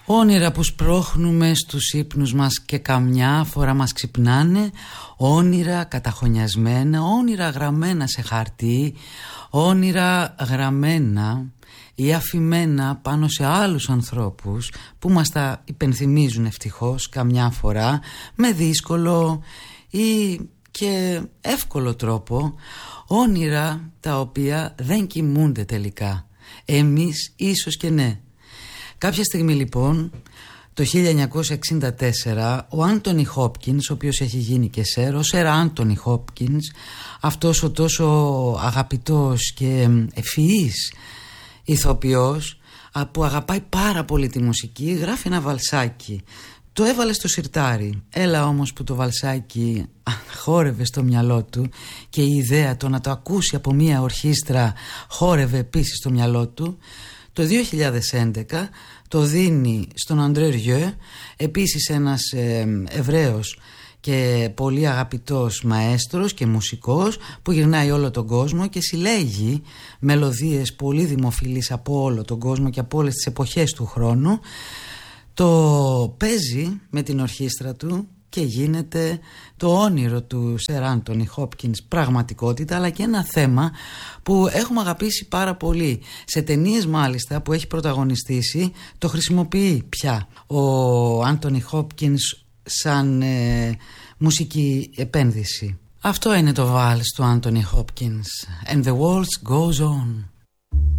Όνειρα που σπρώχνουμε στους ύπνους μας και καμιά φορά μας ξυπνάνε, όνειρα καταχωνιασμένα, όνειρα γραμμένα σε χαρτί, όνειρα γραμμένα ή αφημένα πάνω σε άλλους ανθρώπους που μας τα υπενθυμίζουν ευτυχώς καμιά φορά με δύσκολο ή και εύκολο τρόπο, όνειρα τα οποία δεν κοιμούνται τελικά. Εμείς ίσως και ναι. Κάποια στιγμή λοιπόν, το 1964, ο Άντονι Χόπκινς, ο οποίος έχει γίνει και ο Σερ Άντονι Χόπκινς, αυτός ο τόσο αγαπητός και ευφυής ηθοποιός που αγαπάει πάρα πολύ τη μουσική, γράφει ένα βαλσάκι. Το έβαλε στο σιρτάρι. Έλα όμως που το βαλσάκι χόρευε στο μυαλό του και η ιδέα το να το ακούσει από μια ορχήστρα χόρευε επίσης στο μυαλό του. Το 2011 το δίνει στον Αντρέ Ριeu, επίσης ένας Εβραίος και πολύ αγαπητός μαέστρος και μουσικός που γυρνάει όλο τον κόσμο και συλλέγει μελωδίες πολύ δημοφιλείς από όλο τον κόσμο και από όλες τις εποχές του χρόνου. Το παίζει με την ορχήστρα του και γίνεται το όνειρο του Σερ Άντονι Χόπκινς πραγματικότητα, αλλά και ένα θέμα που έχουμε αγαπήσει πάρα πολύ. Σε ταινίες μάλιστα που έχει πρωταγωνιστήσει το χρησιμοποιεί πια ο Άντονι Χόπκινς σαν μουσική επένδυση. Αυτό είναι το βάλς του Άντονι Χόπκινς. And the waltz goes on.